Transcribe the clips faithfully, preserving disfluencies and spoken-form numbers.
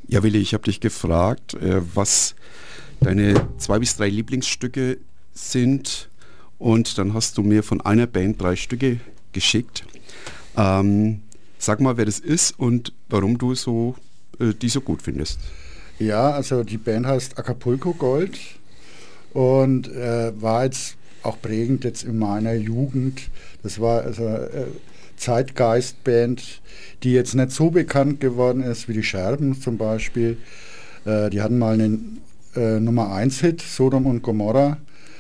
Ja, Willi, ich habe dich gefragt, äh, was deine zwei bis drei Lieblingsstücke sind, und dann hast du mir von einer Band drei Stücke geschickt. Ähm, sag mal, wer das ist und warum du so, äh, die so gut findest. Ja, also die Band heißt Acapulco Gold und äh, war jetzt auch prägend jetzt in meiner Jugend. Das war also äh, Zeitgeist-Band, die jetzt nicht so bekannt geworden ist wie die Scherben zum Beispiel. Äh, die hatten mal einen äh, Nummer eins Hit, Sodom und Gomorra.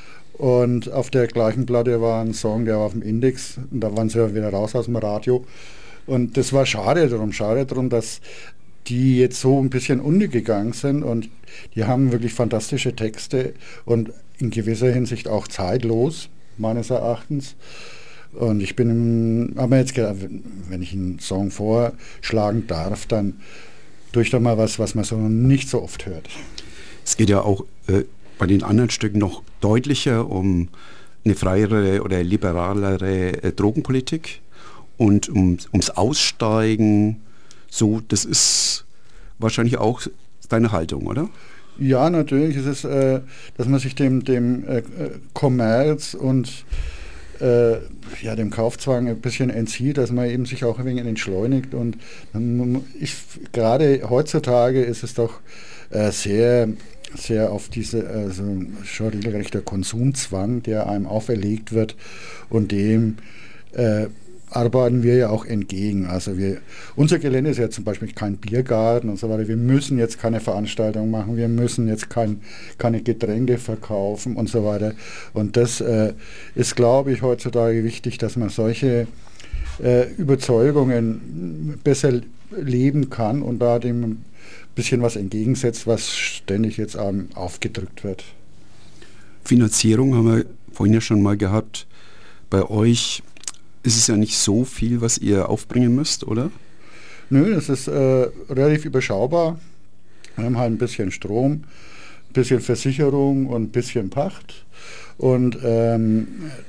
Und auf der gleichen Platte war ein Song, der war auf dem Index. Und da waren sie ja wieder raus aus dem Radio. Und das war schade drum, schade drum, dass die jetzt so ein bisschen untergegangen sind. Und die haben wirklich fantastische Texte und in gewisser Hinsicht auch zeitlos, meines Erachtens. Und ich bin, aber jetzt gedacht, wenn ich einen Song vorschlagen darf, dann durch doch mal was, was man so nicht so oft hört. Es geht ja auch äh, bei den anderen Stücken noch deutlicher um eine freiere oder liberalere äh, Drogenpolitik und um, ums Aussteigen. So, das ist wahrscheinlich auch deine Haltung, oder? Ja, natürlich ist es, äh, dass man sich dem, dem äh, Kommerz und äh, ja, dem Kaufzwang ein bisschen entzieht, dass man eben sich auch ein wenig entschleunigt. Und ich, gerade heutzutage ist es doch äh, sehr, sehr auf diese, also schon regelrechter Konsumzwang, der einem auferlegt wird, und dem äh, arbeiten wir ja auch entgegen. Also wir, unser Gelände ist ja zum Beispiel kein Biergarten und so weiter. Wir müssen jetzt keine Veranstaltung machen, wir müssen jetzt kein, keine Getränke verkaufen und so weiter. Und das äh, ist, glaube ich, heutzutage wichtig, dass man solche äh, Überzeugungen besser leben kann und da dem ein bisschen was entgegensetzt, was ständig jetzt ähm, aufgedrückt wird. Finanzierung haben wir vorhin ja schon mal gehabt. Bei euch ist es ja nicht so viel, was ihr aufbringen müsst, oder? Nö, das ist äh, relativ überschaubar. Wir haben halt ein bisschen Strom, ein bisschen Versicherung und ein bisschen Pacht und ähm,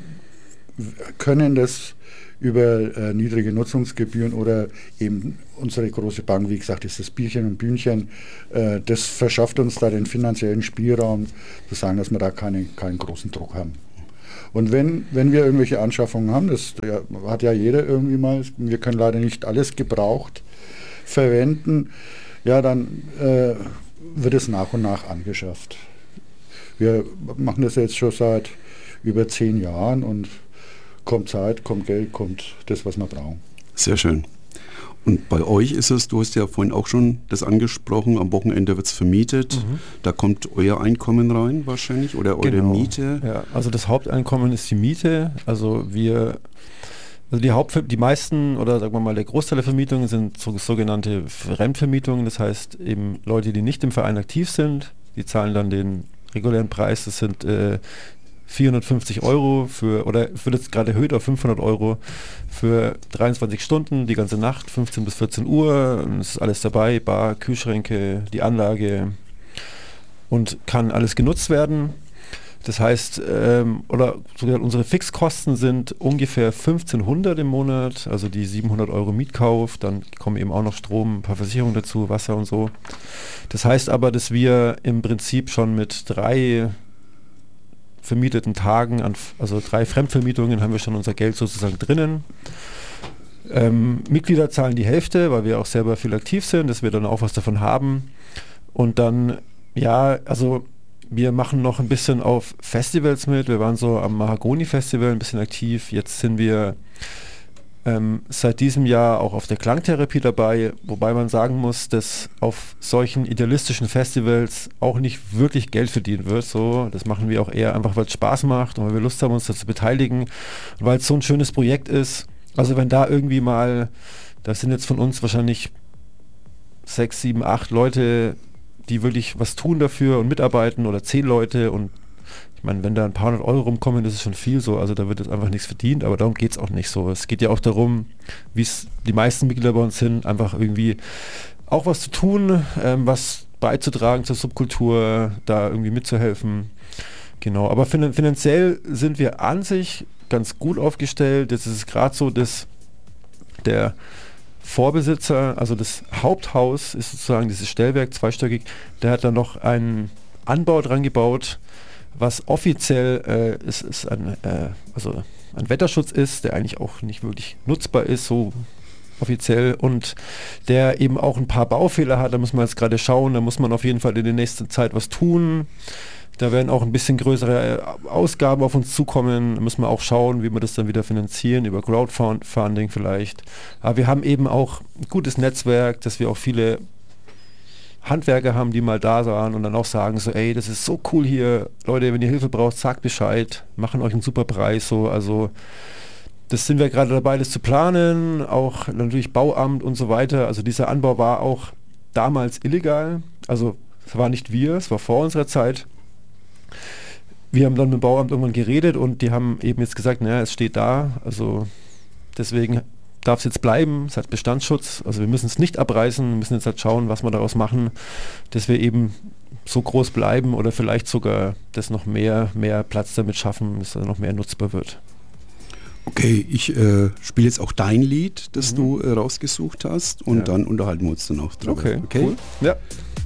können das über äh, niedrige Nutzungsgebühren oder eben unsere große Bank, wie gesagt, ist das Bierchen und Bühnchen, äh, das verschafft uns da den finanziellen Spielraum, zu sagen, dass wir da keine, keinen großen Druck haben. Und wenn, wenn wir irgendwelche Anschaffungen haben, das ja, hat ja jeder irgendwie mal, wir können leider nicht alles gebraucht verwenden, ja, dann äh, wird es nach und nach angeschafft. Wir machen das jetzt schon seit über zehn Jahren und kommt Zeit, kommt Geld, kommt das, was wir brauchen. Sehr schön. Und bei euch ist es, du hast ja vorhin auch schon das angesprochen, am Wochenende wird es vermietet, mhm. Da kommt euer Einkommen rein wahrscheinlich oder eure genau. Miete. Ja, also das Haupteinkommen ist die Miete, also wir, also die Haupt, die meisten oder sagen wir mal der Großteil der Vermietungen sind so, sogenannte Fremdvermietungen, das heißt eben Leute, die nicht im Verein aktiv sind, die zahlen dann den regulären Preis, das sind äh, vierhundertfünfzig Euro für, oder wird jetzt gerade erhöht auf fünfhundert Euro für dreiundzwanzig Stunden, die ganze Nacht, fünfzehn bis vierzehn Uhr, es ist alles dabei, Bar, Kühlschränke, die Anlage und kann alles genutzt werden. Das heißt, ähm, oder sogar unsere Fixkosten sind ungefähr fünfzehnhundert im Monat, also die siebenhundert Euro Mietkauf, dann kommen eben auch noch Strom, ein paar Versicherungen dazu, Wasser und so. Das heißt aber, dass wir im Prinzip schon mit drei vermieteten Tagen, an, also drei Fremdvermietungen, haben wir schon unser Geld sozusagen drinnen. Ähm, Mitglieder zahlen die Hälfte, weil wir auch selber viel aktiv sind, dass wir dann auch was davon haben. Und dann, ja, also wir machen noch ein bisschen auf Festivals mit. Wir waren so am Mahagoni-Festival ein bisschen aktiv. Jetzt sind wir ähm, seit diesem Jahr auch auf der Klangtherapie dabei, wobei man sagen muss, dass auf solchen idealistischen Festivals auch nicht wirklich Geld verdient wird. So, das machen wir auch eher einfach, weil es Spaß macht und weil wir Lust haben, uns da zu beteiligen und weil es so ein schönes Projekt ist. Also wenn da irgendwie mal, das sind jetzt von uns wahrscheinlich sechs, sieben, acht Leute, die wirklich was tun dafür und mitarbeiten oder zehn Leute, und ich meine, wenn da ein paar hundert Euro rumkommen, das ist schon viel so, also da wird jetzt einfach nichts verdient, aber darum geht es auch nicht so. Es geht ja auch darum, wie es die meisten Mitglieder bei uns sind, einfach irgendwie auch was zu tun, ähm, was beizutragen zur Subkultur, da irgendwie mitzuhelfen. Genau, aber fin- finanziell sind wir an sich ganz gut aufgestellt. Jetzt ist es gerade so, dass der Vorbesitzer, also das Haupthaus ist sozusagen dieses Stellwerk zweistöckig, der hat da noch einen Anbau dran gebaut, was offiziell äh, ist, ist ein, äh, also ein Wetterschutz ist, der eigentlich auch nicht wirklich nutzbar ist, so offiziell, und der eben auch ein paar Baufehler hat. Da muss man jetzt gerade schauen, da muss man auf jeden Fall in der nächsten Zeit was tun. Da werden auch ein bisschen größere Ausgaben auf uns zukommen. Da müssen wir auch schauen, wie wir das dann wieder finanzieren, über Crowdfunding vielleicht. Aber wir haben eben auch ein gutes Netzwerk, dass wir auch viele Handwerker haben, die mal da waren und dann auch sagen so, ey, das ist so cool hier, Leute, wenn ihr Hilfe braucht, sagt Bescheid, machen euch einen super Preis, so, also das sind wir gerade dabei, das zu planen, auch natürlich Bauamt und so weiter, also dieser Anbau war auch damals illegal, also es war nicht wir, es war vor unserer Zeit. Wir haben dann mit dem Bauamt irgendwann geredet und die haben eben jetzt gesagt, naja, es steht da, also deswegen darf es jetzt bleiben, es hat Bestandsschutz, also wir müssen es nicht abreißen, wir müssen jetzt halt schauen, was wir daraus machen, dass wir eben so groß bleiben oder vielleicht sogar das noch mehr, mehr Platz damit schaffen, dass er noch mehr nutzbar wird. Okay, ich äh, spiele jetzt auch dein Lied, das mhm. du äh, rausgesucht hast und ja. dann unterhalten wir uns dann auch drüber. Okay, okay? Cool. Ja.